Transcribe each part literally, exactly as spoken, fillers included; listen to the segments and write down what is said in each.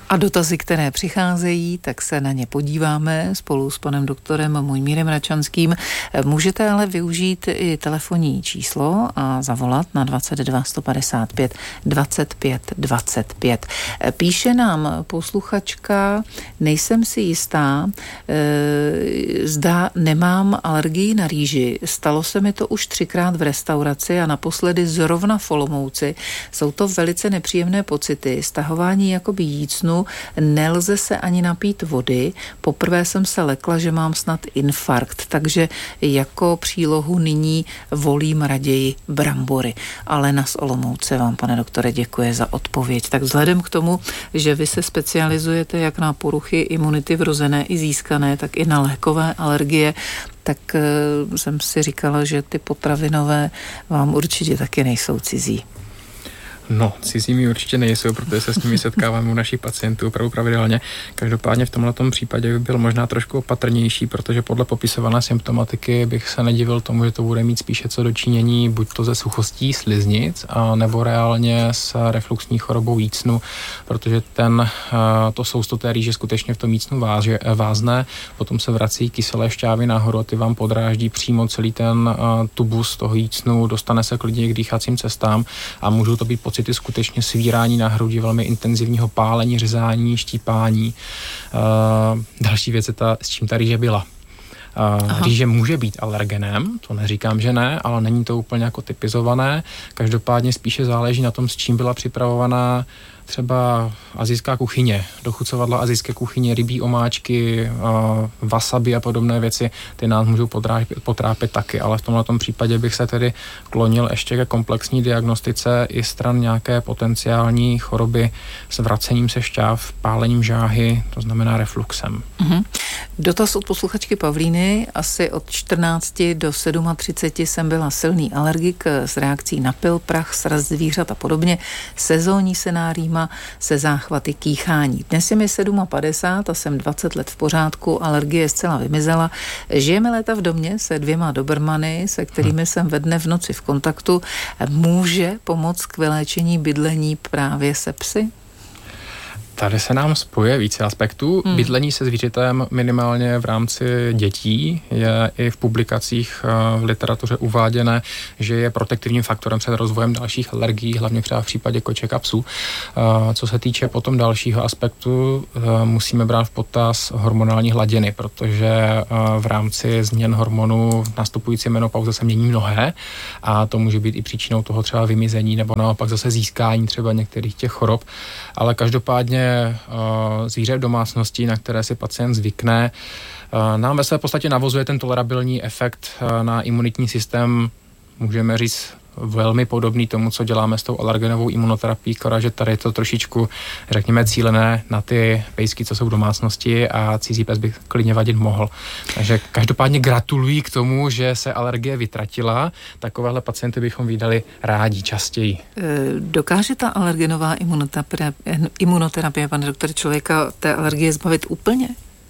A dotazy, které přicházejí, tak se na ně podíváme spolu s panem doktorem Mojmírem Račanským. Můžete ale využít i telefonní číslo a zavolat na dvacet dva sto padesát pět dvacet pět dvacet pět. Píše nám posluchačka, nejsem si jistá, e, zda nemám alergii na rýži. Stalo se mi to už třikrát v restauraci a naposledy zrovna v Olomouci. Jsou to velice nepříjemné pocity, stahování jakoby jícnu, nelze se ani napít vody. Poprvé jsem se lekla, že mám snad infarkt, takže jako přílohu nyní volím raději brambory. Alena z Olomouce vám, pane doktore, děkuje za odpověď. Tak vzhledem k tomu, že vy se specializujete jak na poruchy imunity vrozené i získané, tak i na lékové alergie, tak uh, jsem si říkala, že ty potravinové vám určitě taky nejsou cizí. No, cizí mi určitě nejsou, protože se s nimi setkáváme u našich pacientů opravdu pravidelně. Každopádně v tomto případě by byl možná trošku opatrnější, protože podle popisované symptomatiky bych se nedivil tomu, že to bude mít spíše co dočinění buď to ze suchostí sliznic, a nebo reálně s refluxní chorobou jícnu, protože ten, to sousto té rýže skutečně v tom jícnu váže, vázne, potom se vrací kyselé šťávy nahoru a ty vám podráždí přímo celý ten tubus toho jícnu, dostane se klidně k dýchacím cestám a můžou to být pocity skutečně svírání na hrudi, velmi intenzivního pálení, řezání, štípání. Uh, další věc je ta, s čím ta rýže byla. Uh, rýže může být alergenem, to neříkám, že ne, ale není to úplně jako typizované. Každopádně spíše záleží na tom, s čím byla připravovaná třeba asijská kuchyně, dochucovadla asijské kuchyně, rybí omáčky, uh, wasabi a podobné věci, ty nás můžou potrápit, potrápit taky, ale v tomto případě bych se tedy klonil ještě ke komplexní diagnostice i stran nějaké potenciální choroby s vracením se šťáv, pálením žáhy, to znamená refluxem. Mm-hmm. Dotaz od posluchačky Pavlíny, asi od čtrnácti do třiceti sedmi jsem byla silný alergik s reakcí na pil, prach, sraz zvířat a podobně, sezónní senárýma se záchvaty kýchání. Dnes je mi padesát sedm a jsem dvacet let v pořádku, alergie zcela vymizela. Žijeme léta v domě se dvěma dobermany, se kterými jsem ve dne v noci v kontaktu. Může pomoct k vyléčení bydlení právě se psy? Tady se nám spojuje více aspektů. Hmm. Bydlení se zvířetem minimálně v rámci dětí je i v publikacích v literatuře uváděné, že je protektivním faktorem před rozvojem dalších alergií, hlavně třeba v případě koček a psů. Co se týče potom dalšího aspektu, musíme brát v potaz hormonální hladiny, protože v rámci změn hormonů v nastupující menopauze se mění mnohé a to může být i příčinou toho třeba vymizení nebo naopak zase získání třeba některých těch chorob, ale každopádně zvíře v domácnosti, na které si pacient zvykne, nám ve své podstatě navozuje ten tolerabilní efekt na imunitní systém, můžeme říct, velmi podobný tomu, co děláme s tou alergenovou imunoterapií, akorát, že tady je to trošičku, řekněme, cílené na ty pejsky, co jsou v domácnosti a cizí pes by klidně vadit mohl. Takže každopádně gratuluji k tomu, že se alergie vytratila. Takovéhle pacienty bychom vydali rádi častěji. Dokáže ta alergenová imunoterapie, imunoterapie pane doktore, člověka té alergie zbavit úplně?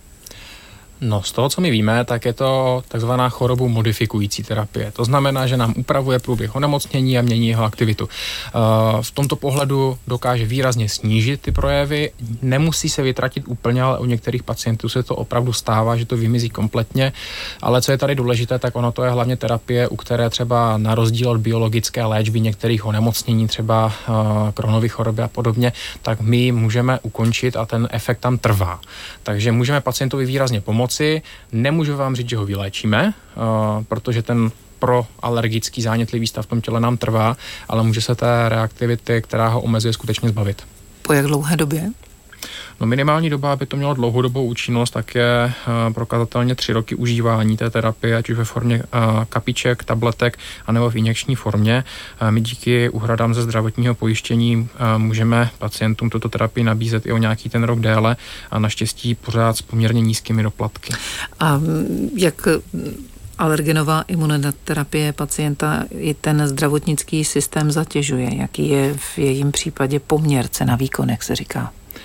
No, z toho, co my víme, tak je to takzvaná chorobu modifikující terapie. To znamená, že nám upravuje průběh onemocnění a mění jeho aktivitu. V tomto pohledu dokáže výrazně snížit ty projevy, nemusí se vytratit úplně, ale u některých pacientů se to opravdu stává, že to vymizí kompletně. Ale co je tady důležité, tak ono to je hlavně terapie, u které třeba na rozdíl od biologické léčby některých onemocnění, třeba Crohnovy choroby a podobně, tak my můžeme ukončit a ten efekt tam trvá. Takže můžeme pacientovi výrazně pomoci. Nemůžu vám říct, že ho vyléčíme, uh, protože ten proalergický zánětlivý stav v tom těle nám trvá, ale může se té reaktivity, která ho omezuje, skutečně zbavit. Po jak dlouhé době? No, minimální doba, aby to mělo dlouhodobou účinnost, tak je uh, prokazatelně tři roky užívání té terapie, ať už ve formě uh, kapiček, tabletek, anebo v injekční formě. Uh, my díky úhradám ze zdravotního pojištění uh, můžeme pacientům tuto terapii nabízet i o nějaký ten rok déle a naštěstí pořád s poměrně nízkými doplatky. A jak alergenová imunoterapie pacienta i ten zdravotnický systém zatěžuje? Jaký je v jejím případě poměr cena výkon, jak se říká?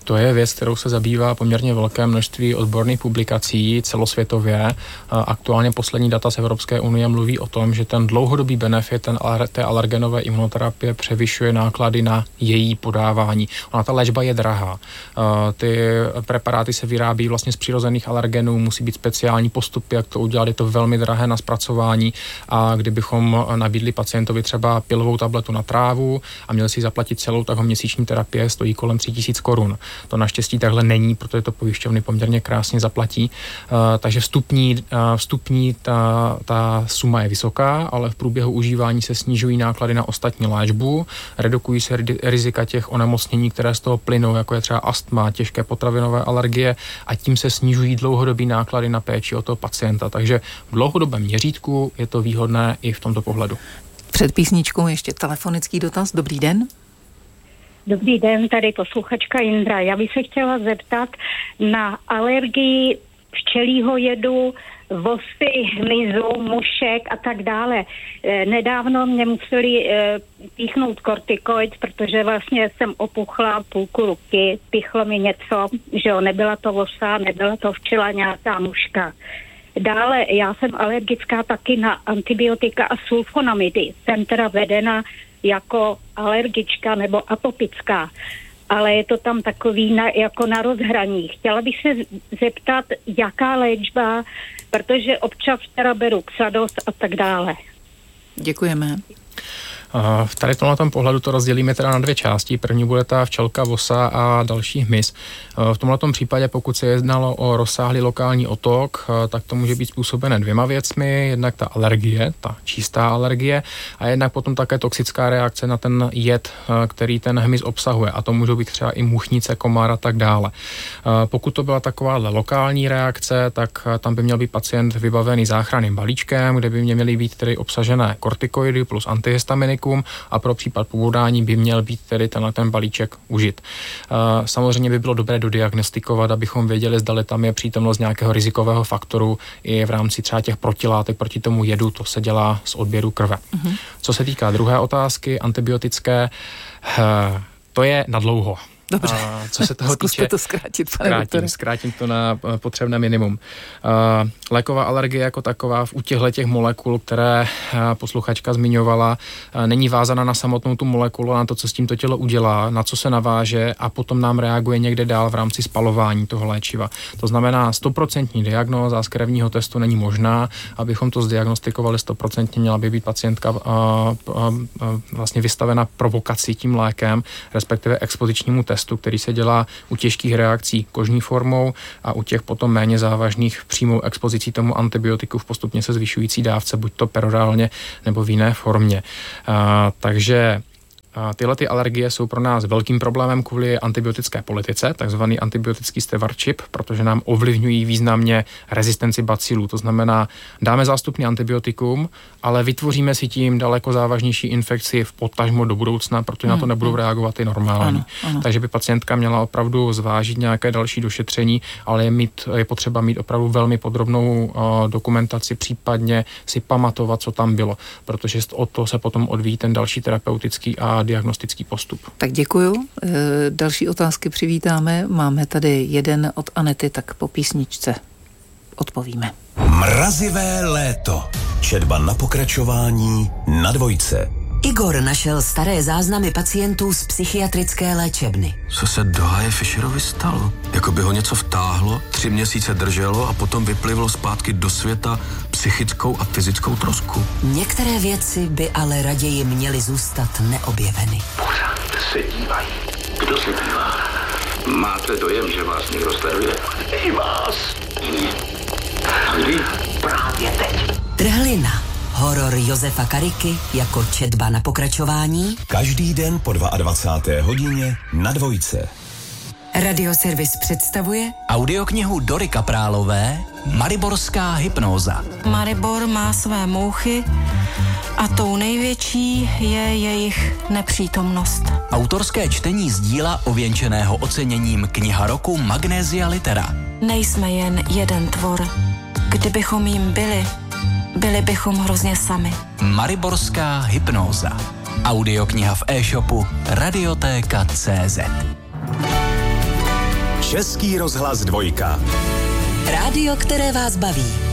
To je věc, kterou se zabývá poměrně velké množství odborných publikací celosvětově. Aktuálně poslední data z Evropské unie mluví o tom, že ten dlouhodobý benefit ten, té alergenové imunoterapie převyšuje náklady na její podávání. Ona ta léčba je drahá. Ty preparáty se vyrábí vlastně z přirozených alergenů, musí být speciální postupy, jak to udělat, je to velmi drahé na zpracování a kdybychom nabídli pacientovi třeba pilovou tabletu na trávu a měl si zaplatit celou, tak ho měsíční terapie stojí kolem tři tisíce korun. To naštěstí takhle není, protože to pojišťovny poměrně krásně zaplatí. Uh, takže vstupní, uh, vstupní ta, ta suma je vysoká, ale v průběhu užívání se snižují náklady na ostatní léčbu, redukují se rizika těch onemocnění, které z toho plynou, jako je třeba astma, těžké potravinové alergie a tím se snižují dlouhodobý náklady na péči o toho pacienta. Takže v dlouhodobém měřítku je to výhodné i v tomto pohledu. Před písničkou ještě telefonický dotaz. Dobrý den. Dobrý den, tady posluchačka Indra. Já bych se chtěla zeptat na alergii včelího jedu, vosy, hmyzu, mušek a tak dále. Nedávno mě museli píchnout kortikoid, protože vlastně jsem opuchla půlku ruky, pichlo mi něco, že jo, nebyla to vosa, nebyla to včela, nějaká muška. Dále já jsem alergická taky na antibiotika a sulfonamidy. Jsem teda vedena jako alergička nebo atopická, ale je to tam takový na, jako na rozhraní. Chtěla bych se zeptat, jaká léčba, protože občas teda beru Xados a tak dále. Děkujeme. V tady tomhle pohledu to rozdělíme teda na dvě části. První bude ta včelka, vosa a další hmyz. V tomhle případě, pokud se jednalo o rozsáhlý lokální otok, tak to může být způsobené dvěma věcmi. Jednak ta alergie, ta čistá alergie a jednak potom také toxická reakce na ten jed, který ten hmyz obsahuje. A to můžou být třeba i muchnice, komár a tak dále. Pokud to byla takováhle lokální reakce, tak tam by měl být pacient vybavený záchranným balíčkem, kde by měly být tedy obsažené kortikoidy plus antihistaminy a pro případ pobodání by měl být tedy tenhle ten balíček užit. Samozřejmě by bylo dobré dodiagnostikovat, abychom věděli, zda tam je přítomnost nějakého rizikového faktoru i v rámci třeba těch protilátek proti tomu jedu, to se dělá z odběru krve. Mm-hmm. Co se týká druhé otázky, antibiotické, to je nadlouho. Dobře, a co se toho zkuste týče, to zkrátit, pane zkrátím, doktore. zkrátím to na potřebné minimum. Uh, léková alergie jako taková v u těchto těch molekul, které uh, posluchačka zmiňovala, uh, není vázána na samotnou tu molekulu, na to, co s tím to tělo udělá, na co se naváže a potom nám reaguje někde dál v rámci spalování toho léčiva. To znamená, stoprocentní diagnóza z krevního testu není možná, abychom to zdiagnostikovali stoprocentně, měla by být pacientka uh, uh, uh, vlastně vystavena provokaci tím lékem, respektive expozičnímu testu, který se dělá u těžkých reakcí kožní formou a u těch potom méně závažných přímou expozicí tomu antibiotiku v postupně se zvyšující dávce, buď to perorálně nebo v jiné formě. A, takže a tyhle ty alergie jsou pro nás velkým problémem kvůli antibiotické politice, takzvaný antibiotický stewardship, protože nám ovlivňují významně rezistenci bacilů. To znamená, dáme zástupný antibiotikum, ale vytvoříme si tím daleko závažnější infekci v potažmo do budoucna, protože hmm. na to nebudou reagovat i normální. Ano, ano. Takže by pacientka měla opravdu zvážit nějaké další došetření, ale je, mít, je potřeba mít opravdu velmi podrobnou uh, dokumentaci, případně si pamatovat, co tam bylo, protože od toho se potom odvíjí ten další terapeutický a diagnostický postup. Tak děkuju. E, další otázky přivítáme. Máme tady jeden od Anety, tak po písničce odpovíme. Mrazivé léto. Četba na pokračování na Dvojce. Igor našel staré záznamy pacientů z psychiatrické léčebny. Co se Dohaje Fischerovi stalo? Jako by ho něco vtáhlo, tři měsíce drželo a potom vyplivlo zpátky do světa psychickou a fyzickou trosku. Některé věci by ale raději měly zůstat neobjeveny. Pořád se dívají. Kdo se dívá? Máte dojem, že vás někdo sleduje? I vás. Kdy? Právě teď. Trhlina. Horor Josefa Kariky jako četba na pokračování. Každý den po dvacáté druhé hodině na Dvojce. Radioservis představuje audioknihu Dory Kaprálové Mariborská hypnóza. Maribor má své mouchy a tou největší je jejich nepřítomnost. Autorské čtení z díla ověnčeného oceněním Kniha roku Magnesia Litera. Nejsme jen jeden tvor. Kdybychom jim byli, byli bychom hrozně sami. Mariborská hypnóza. Audiokniha v e-shopu radiotéka tečka cé zet. Český rozhlas dvojka. Rádio, které vás baví.